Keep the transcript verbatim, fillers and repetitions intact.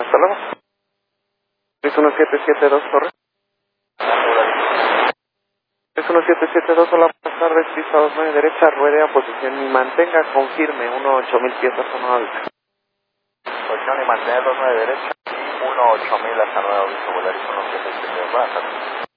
Hasta luego. Es uno siete siete dos, corre. Es uno siete siete dos, hola, buenas tardes, pista dos nueve derecha, ruede a posición y mantenga, confirme, uno ocho mil pies hasta nueva vista. Posición y mantener dos nueve derecha, uno ocho mil hasta nueva vista, Volaris uno siete siete dos, buenas tardes.